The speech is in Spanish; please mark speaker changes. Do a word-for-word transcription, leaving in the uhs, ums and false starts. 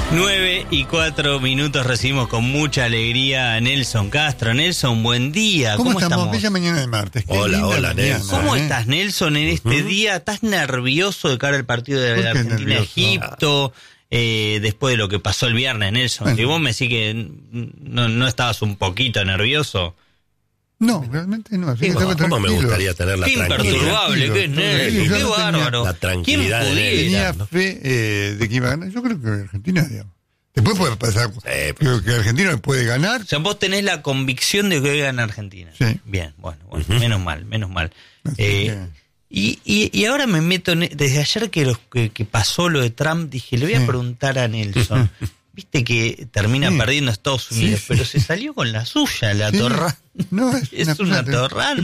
Speaker 1: Nueve y cuatro minutos recibimos con mucha alegría a Nelson Castro. Nelson, buen día.
Speaker 2: ¿Cómo,
Speaker 1: ¿Cómo
Speaker 2: estamos?
Speaker 1: estamos?
Speaker 2: Bella mañana de martes. Qué
Speaker 3: Hola,
Speaker 2: linda
Speaker 3: hola,
Speaker 2: mañana,
Speaker 3: Nelson.
Speaker 1: ¿Cómo
Speaker 2: ¿eh?
Speaker 1: estás, Nelson, en este
Speaker 3: Uh-huh.
Speaker 1: día? ¿Estás nervioso de cara al partido de
Speaker 2: ¿Por
Speaker 1: la
Speaker 2: qué
Speaker 1: Argentina-Egipto? Eh, después de lo que pasó el viernes, Nelson.
Speaker 2: Bueno.
Speaker 1: Si vos me decís que no, no estabas un poquito nervioso.
Speaker 2: No, realmente no. Así que
Speaker 3: ¿Cómo,
Speaker 2: estaba
Speaker 3: cómo me
Speaker 2: tranquilo.
Speaker 3: gustaría tener la
Speaker 1: Qué
Speaker 3: tranquilidad?
Speaker 1: imperturbable, qué
Speaker 2: Tranquilo,
Speaker 1: Nelson,
Speaker 2: yo
Speaker 1: qué
Speaker 2: no tenía
Speaker 1: bárbaro.
Speaker 3: la tranquilidad
Speaker 1: ¿Quién
Speaker 3: de
Speaker 1: pudiera?
Speaker 2: Tenía
Speaker 3: ¿no?
Speaker 2: fe eh, de que iba a ganar. Yo creo que Argentina, digamos. Después puede pasar.
Speaker 3: Eh,
Speaker 2: Creo que Argentina puede ganar.
Speaker 1: O sea, vos tenés la convicción de que hoy gana Argentina.
Speaker 2: Sí.
Speaker 1: Bien, bueno, bueno, menos mal, menos mal.
Speaker 2: Así
Speaker 1: Eh,
Speaker 2: que-
Speaker 1: y, y, y ahora me meto, en, desde ayer que, los, que, que pasó lo de Trump, dije, le voy
Speaker 2: Sí.
Speaker 1: a preguntar a Nelson. Viste que termina
Speaker 2: Sí.
Speaker 1: perdiendo Estados Unidos,
Speaker 2: Sí, sí.
Speaker 1: pero se salió con la suya, la
Speaker 2: Sí.
Speaker 1: torrán.
Speaker 2: No, es
Speaker 1: Es
Speaker 2: una
Speaker 1: una
Speaker 2: cosa-
Speaker 1: torrán.